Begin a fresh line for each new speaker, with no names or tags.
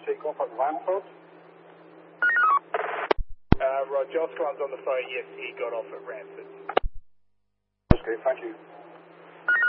take off at Ramford.
Roger, Oscar one's on the phone. Yes, he got off at Ramford.
Okay, thank you.